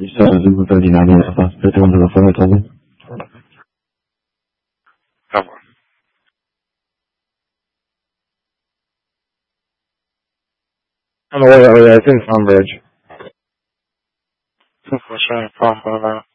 Zulu 39 Alpha, 51 to the front, tell me. Come on. On the way, it's in Farmbridge. What's your phone,